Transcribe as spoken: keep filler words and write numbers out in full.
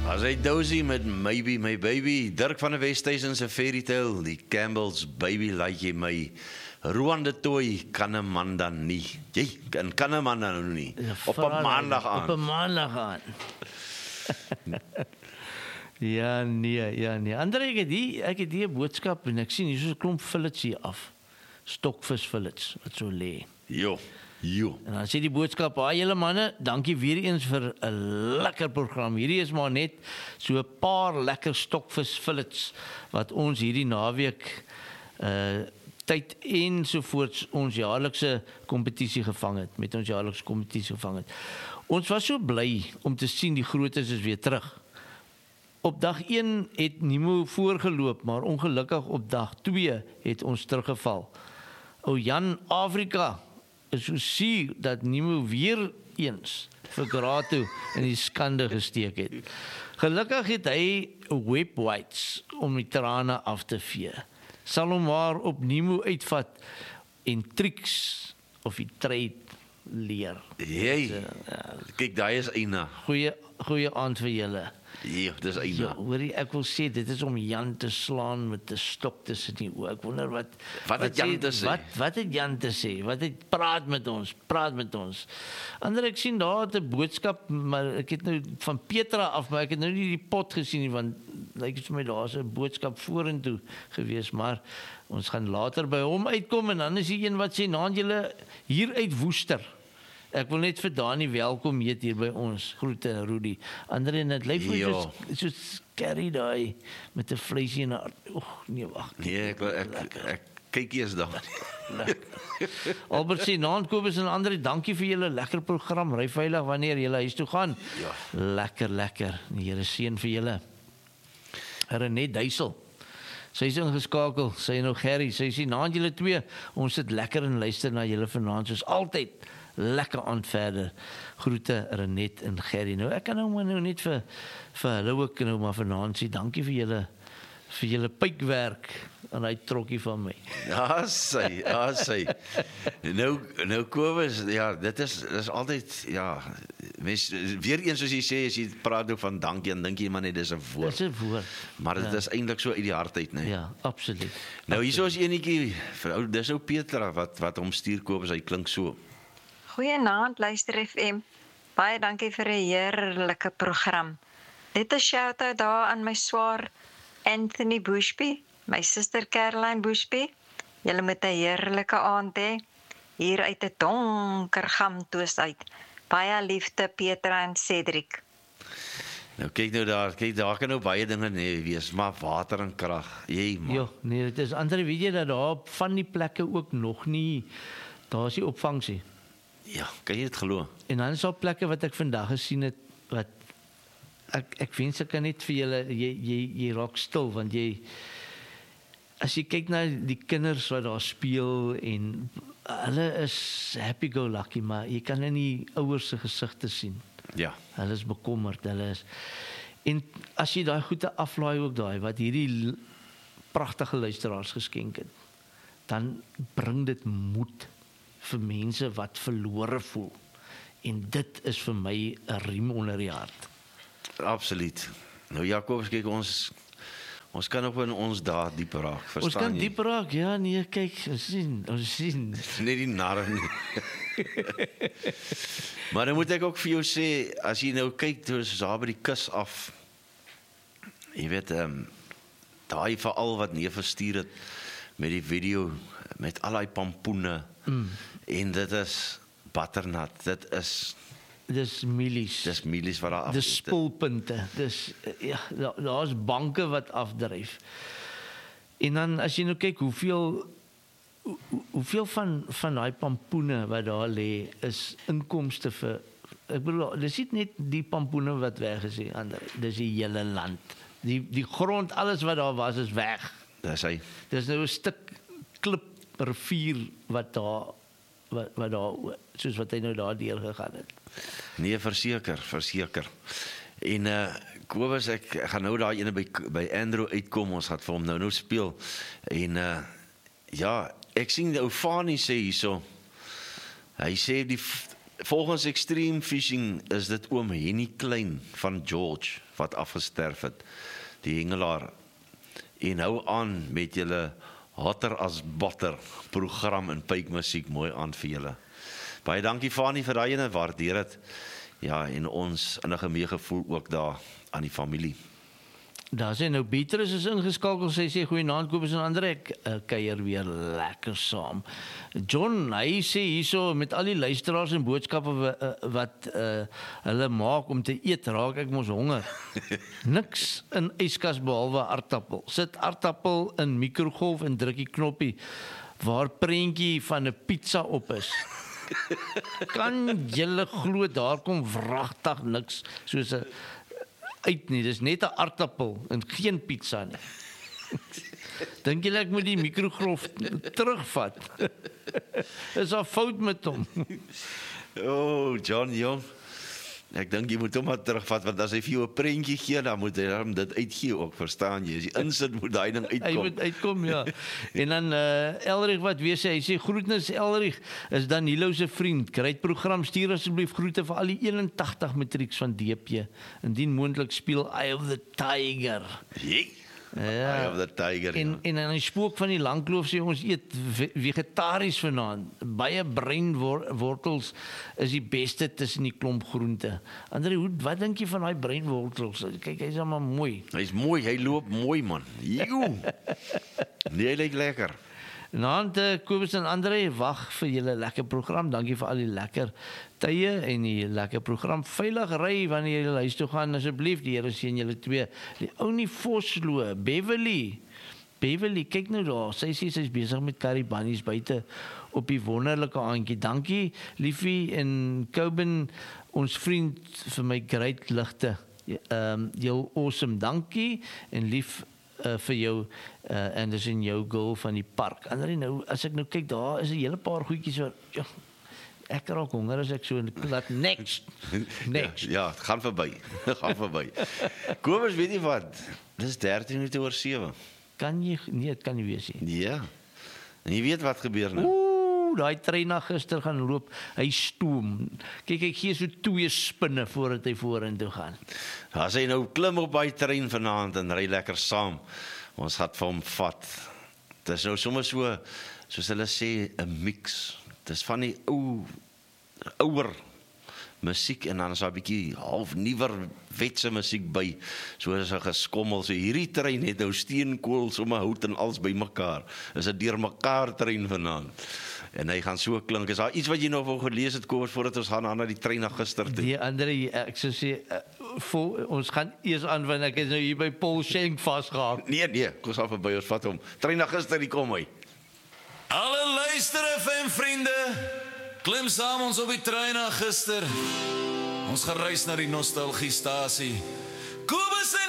As hy Dozy met Maybe My Baby, Dirk van der Westhuizen se Fairy Tale, die Campbell's Baby laat jy my, Roan de Tooi, kan 'n man dan nie. Jy, kan, kan 'n man dan nie. Ja, op 'n maandag aan. Op 'n maandag aan. Ja, nee, ja, nee. Andre, ek het die, ek het die boodskap en ek sien hier so 'n klomp fillets hier af. Stokvis fillets wat so lê. Jo, jo. En dan sê die boodskap, "Haai julle manne, dankie weer eens vir 'n lekker program. Hierdie is maar net so 'n paar lekker stokvis fillets wat ons hierdie naweek uh tyd ensovoorts ons jaarlikse kompetisie gevang het, met ons jaarlikse kompetisie gevang het. Ons was so bly om te sien die grootes is weer terug. Op dag een het Nemo voorgeloop, maar ongelukkig op dag twee het ons teruggeval. O Jan Afrika is so suur dat Nemo weer eens vir Grato in die skande gesteek het. Gelukkig het hy web whites om die trane af te vee. Sal hom maar op Nemo uitvat en triks of die trade leer. Hey, kyk, daai is Eina. Goeie goeie aand vir julle. Ja, dis Eina. Ja, hoorie, ek wil sê dit is om Jan te slaan met 'n stok tussen die oë. Ek wonder wat Wat het Jan te sê? Wat wat het Jan te sê? Wat het praat met ons? Praat met ons. Ander ek sien daar 'n boodskap, maar ek het nou van Petra af, maar ek het nou nie die pot gesien nie, want lyk dit vir my daar's 'n boodskap vorentoe gewees, maar ons gaan later by hom uitkom en dan is die een wat sê naand julle hier uit Woester. Ek wil net vir Dani welkom heet hier by ons. Groete Rudy. Andre, net lyk vir Ja. so so scary daai met 'n vleisie en 'n oeg, nee wag. Nee, ek ek ek, ek kyk eers dan. Albert sê naand Kobus en Andre, dankie vir julle lekker program. Ry veilig wanneer jy huis toe gaan. Ja. Lekker lekker. Die Here seën vir julle. Renet Duisel. Sy is ingeskakel. Sy en nou Gerry. Sy sê naand julle twee. Ons sit lekker en luister na julle vanaand soos altyd. Lekker aan verder. Groete Renet en Gerry. Nou ek kan nou maar nou net vir vir hulle ook nou maar vanaand sê dankie vir julle vir julle pypwerk aan hy trokkie van my. Ja, sy, ja, sy. Nou nou Kobus, ja, dit is dis altyd ja, mens weer eens soos jy sê as jy praat oor van dankie en dink jy maar net dis 'n woord. Dis 'n woord. Maar dit ja. is eintlik so uit die hart uit, né? Nee. Ja, absoluut. Nou hierso is enetjie vrou, dis ou Petra wat wat hom stuur Kobus, hy klink so. Goeienaand, luister F M. Baie dankie vir 'n heerlike program. Net 'n shout-out daar aan my swaar Anthony Bushby, my suster Caroline Bushby. Julle moet 'n heerlike aand hê hier uit 'n donker Gamtoos uit. Baie liefde Petra en Cedric. Nou kyk nou daar, kyk daar kan nou baie dinge nee wees, maar water en krag. Jy man. Ja, nee, dit is ander weet jy dat daar van die plekke ook nog nie daar is die opvangs nie. Ja, kan jy dit glo? En dan is daar plekke wat ek vandag gesien het wat ek ek wens ek kan net vir julle jy jy jy raak stil want jy as jy kyk na die kinders wat daar speel en hulle is happy go lucky, maar jy kan in die ouers se gesigte sien. Ja. Hulle is bekommerd, hulle is en as jy daai goeie aflaai ook daai wat hierdie pragtige luisteraars geskenk het, dan bring dit moed vir mense wat verlore voel. En dit is vir my 'n riem onder die hart. Absoluut. Nou Jakobus, kyk ons ons kan ook in ons dae diep raak, verstaan jy? Ons kan diep raak, ja, nee, kyk, ons sien, ons sien. Net die narre nie. Maar dan moet ek ook vir jou sê, as jy nou kyk, dus daar by die kus af, jy weet, um, daai veral wat neef verstuur het, met die video, met al die pampoene, mm. en dit is butternut, dit is dis milies. dis milies wat daar af. Dis spulpunte. Dis ja, daar's banke wat afdryf. En dan as jy nou kyk hoeveel hoe, hoeveel van van daai pampoene wat daar lê is inkomste vir ek bedoel dis nie net die pampoene wat weg is nie, ander. Dis die hele land. Die die grond, alles wat daar was is weg. Dis hy. Dis nou 'n stuk klip rivier wat daar wat wat daar soos wat hy nou daar deur gegaan het. Nee, verseker, verseker. En uh Kobus, ek gaan nou daai ene by by Andrew uitkom, ons gaan vir hom nou nou speel. En uh ja, ek sien die ou Fani sê hierso. Hy sê die volgens Extreme Fishing is dit oom Henny Klein van George wat afgesterf het, die hengelaar. En hou aan met julle hotter as butter program en pypmusiek, mooi aan vir julle. Baie dankie Fanie vir daai ene, waardeer dit. Ja, en ons innige meegevoel ook daar aan die familie. Daar sê nou Beatrice is ingeskakel, sy sê goeienaand Kobus en Andre, ek uh, kuier weer lekker saam. John, hy sê hierso met al die luisteraars en boodskappe wat, uh, wat uh, hulle maak om te eet, raak ek mos honger. Niks in yskas behalwe aardappel. Sit aardappel in mikrogolf en druk die knoppie waar prentjie van 'n pizza op is. Kan julle glo daar kom wragtig niks soos 'n uit nie, dis net 'n aardappel en geen pizza nie. Dink julle ek moet die mikrogolf terugvat? Is daar fout met hom? Oh, John Jong, ek dink jy moet hom maar terugvat, want as hy vir jou 'n prentjie gee, dan moet hy hom dit uitgee ook, verstaan jy? As jy insit, moet daai ding uitkom. Hy moet uitkom, ja. En dan uh, Elrich wat weer sê, hy sê groetnis Elrich, is Danilo se vriend. Kry dit program, stuur asseblief groete vir al die eenentagtig matrieks van D P. Indien moontlik speel Eye of the Tiger. Jee. Ja. Eye of the Tiger. En en aan die spook van die langkloof sê ons eet ve- vegetaries vanaand. Baie breinwortels is die beste tussen die klomp groente. Andre, hoe wat dink jy van daai breinwortels? Kyk, hy's maar mooi. Hy's mooi, hy loop mooi man. Joe. Nee, hy lyk lekker. Naand Kobus en Andre, wag vir julle lekker program. Dankie vir al die lekker tye en die lekker program. Veilig ry wanneer jy huis toe gaan asseblief. Die Here seën julle twee. Die ou nie Vosloo, Beverly. Beverly, kyk nou daar. Sy sê sy's besig met curry bunnies buite op die wonderlike aandjie. Dankie Liefie en Coben, ons vriend vir my great ligte. Ehm um, jou awesome. Dankie en lief Uh, vir jou uh, en dis in jou goal van die park. Andre, nou as ek nou kyk, daar is 'n hele paar goedjies wat ja, ek raak honger as ek so laat next. Next. Ja, ja, gaan verby. gaan verby. Kobus, weet jy wat? Dis dertien minute oor sewe. Kan jy nee, dit kan nie wees nie. Ja. En jy weet wat gebeur nou? Ooh, daai trein na gister gaan loop, hy stoom. Kyk, ek gee so twee spinne voordat hy vorentoe gaan. As hy nou klim op by trein vanaand en ry lekker saam, ons gaan vir hom vat. Dis nou sommer so, soos hulle sê, 'n mix. Dis van die ou, ouer musiek en dan is daar 'n bietjie half nuwer wetse musiek by. So is 'n geskommel. So hierdie trein het nou steenkool, sommer hout en alles bymekaar. Is 'n deurmekaar trein vanaand. En hy gaan so klink. Is daar iets wat jy nog wou gelees het, Kobus, voordat ons gaan aan na die trein na gister toe? Nee, Andre, ek sou sê uh, vol, ons gaan eers aan wanneer ek is nou hier by Paul Schenk vasgehaak. Nee, nee, kom af verby, ons vat hom. Trein na gister, die kom hy. Alle luister F M vriende, klim saam ons op die trein na gister. Ons gaan reis na die nostalgiestasie. Kobus en